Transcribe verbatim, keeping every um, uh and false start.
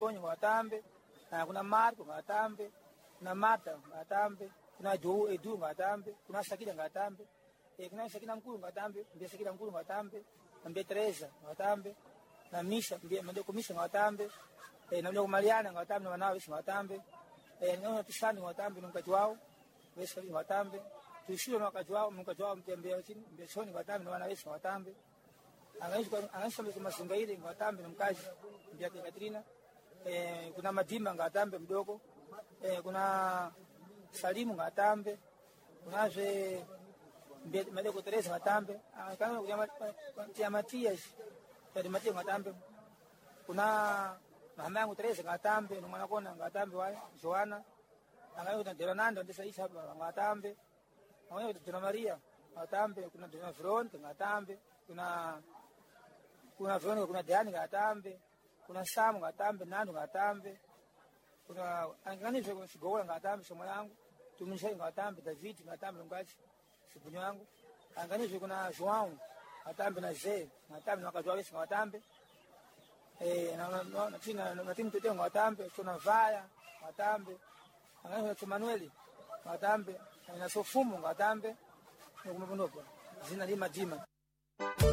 Tonyo ngatambe, na kuna Marco ngatambe, kuna Marta ngatambe, kuna Jo Edu ngatambe, kuna Sakila ngatambe, e kuna Sakila mkulu ngatambe, mbe Sakila mkulu ngatambe, mbe Teresa ngatambe, na Misha mbe mbe Komisha ngatambe, e na mbe Mariana ngatambe na wanawe ngatambe, e na Pisani ngatambe mkati wao, wesi ngatambe, tushiro na wakati wao mkati wao mtembea chini, mbe Soni ngatambe na wanawe ngatambe. Anaishi anaishi kwa mazingira ile ngatambe na mkazi mbe Katrina. Eh, kuna Madima ngatambe mdogo, eh, kuna Salimu ngatambe, kuna je Madeko Teresa ngatambe, kana kuna Matias, ya Matias ngatambe, kuna mama yangu Teresa ngatambe, na mwana kona ngatambe wa Joana, angayo kuna Fernando ndisa Isa ngatambe, angayo kuna Maria ngatambe, kuna Dona Front ngatambe, kuna kuna Front kuna Diani ngatambe, kuna Samu ngatambe, Nando ngatambe, kuna anganisho kwa Sigola ngatambe somo yangu, Tumisha ngatambe, David ngatambe ngachi sipunyo yangu, anganisho kuna Joao ngatambe na Zee ngatambe na wakati wao ngatambe, eh na na na tina na timu teteo ngatambe, kuna Vaya ngatambe, anganisho kuna Manueli ngatambe, na Sofumu ngatambe, na kumbunopo zina lima jima.